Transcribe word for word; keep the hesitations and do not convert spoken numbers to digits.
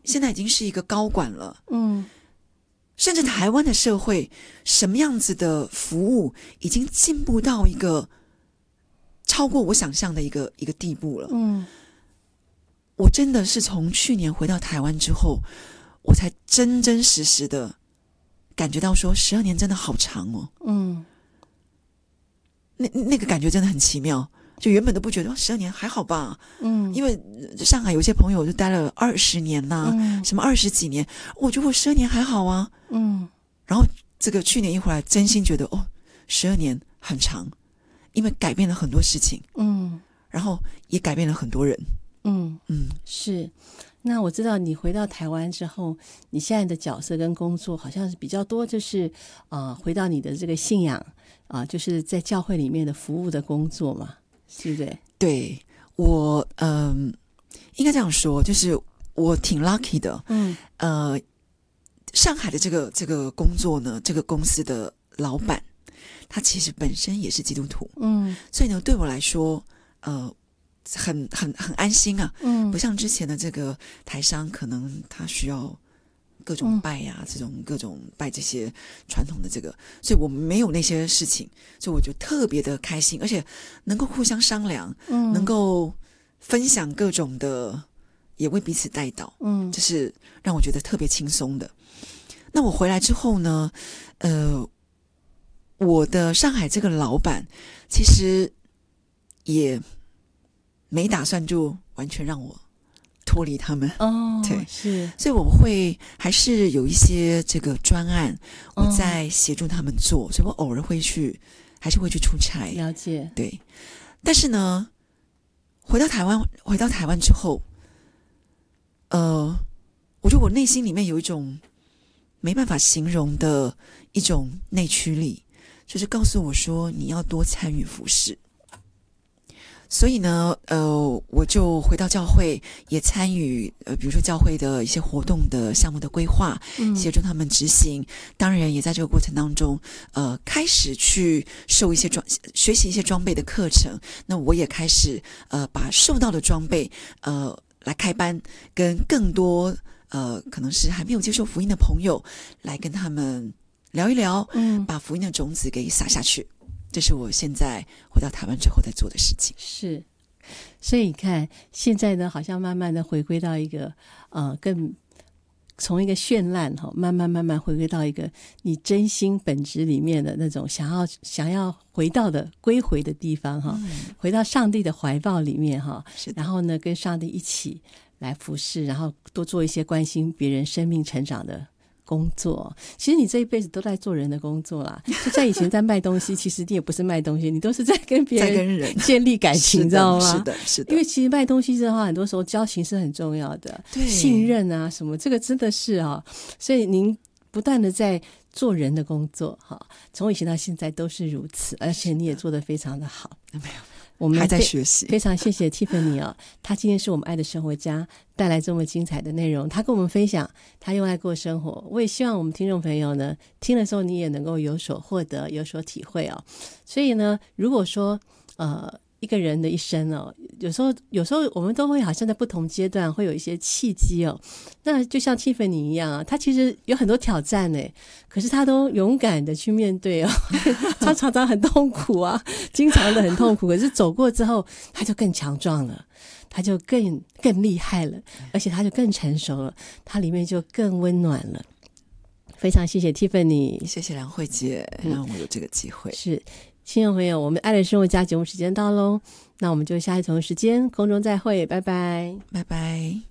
现在已经是一个高管了， 嗯， 甚至台湾的社会什么样子的服务已经进步到一个超过我想象的一个一个地步了。 嗯， 我真的是从去年回到台湾之后，我才真真实实的感觉到说，十二年真的好长哦。 嗯， 那那个感觉真的很奇妙。就原本都不觉得十二年还好吧， 嗯， 因为上海有些朋友就待了二十年呐、啊嗯， 什么二十几年，我觉得我十二年还好啊， 嗯， 然后这个去年一回来，真心觉得哦，十二年很长，因为改变了很多事情， 嗯， 然后也改变了很多人， 嗯嗯， 是。那我知道你回到台湾之后，你现在的角色跟工作好像是比较多，就是呃，回到你的这个信仰啊、呃，就是在教会里面的服务的工作嘛。是不是？ 对，我嗯、呃，应该这样说，就是我挺 lucky 的， 嗯， 呃，上海的这个这个工作呢，这个公司的老板，他其实本身也是基督徒， 嗯， 所以呢，对我来说，呃，很很很安心啊， 嗯， 不像之前的这个台商，可能他需要各种拜呀、啊嗯，这种各种拜这些传统的这个，所以我没有那些事情，所以我就特别的开心，而且能够互相商量， 嗯， 能够分享各种的，也为彼此带导， 嗯， 这是让我觉得特别轻松的。那我回来之后呢，呃，我的上海这个老板其实也没打算就完全让我脱离他们哦， 对， 是， 所以我会还是有一些这个专案，我在协助他们做，哦、所以我偶尔会去，还是会去出差。 了解， 对。但是呢，回到台湾，回到台湾之后，呃，我觉得我内心里面有一种没办法形容的一种内驱力，就是告诉我说，你要多参与服事。所以呢，呃，我就回到教会，也参与呃，比如说教会的一些活动的项目的规划， 嗯， 协助他们执行。当然，也在这个过程当中，呃，开始去受一些装学习一些装备的课程。那我也开始呃，把受到的装备呃来开班，跟更多呃可能是还没有接受福音的朋友来跟他们聊一聊， 嗯， 把福音的种子给撒下去。这是我现在回到台湾之后在做的事情。 是，所以你看，现在呢，好像慢慢的回归到一个呃，更从一个绚烂哈，慢慢慢慢回归到一个你真心本质里面的那种想要想要回到的归回的地方哈、嗯，回到上帝的怀抱里面哈，然后呢，跟上帝一起来服侍，然后多做一些关心别人生命成长的工作。其实你这一辈子都在做人的工作啦，就在以前在卖东西其实你也不是卖东西，你都是在跟别人在跟人建立感情，你知道吗？ 是的，是的。 因为其实卖东西的话，很多时候交情是很重要的， 对， 信任啊什么，这个真的是啊，所以您不断的在做人的工作哈，从以前到现在都是如此，而且你也做得非常的好。 没有， 我们还在学习， 非常谢谢 Tiffany 啊，她今天是我们爱的生活家，带来这么精彩的内容，她跟我们分享她用爱过生活。我也希望我们听众朋友呢，听的时候你也能够有所获得，有所体会哦。所以呢，如果说呃一个人的一生哦，有时候有时候我们都会好像在不同阶段会有一些契机哦。那就像 Tiffany 一样啊，她其实有很多挑战呢，可是她都勇敢的去面对哦。她常常很痛苦啊，经常的很痛苦，可是走过之后，她就更强壮了，她就更更厉害了，而且她就更成熟了，她里面就更温暖了。非常谢谢 Tiffany， 谢谢梁慧姐让我有这个机会。 嗯、是。亲爱朋友，我们爱的生活家节目时间到咯，那我们就下一同时间空中再会，拜拜， 拜拜。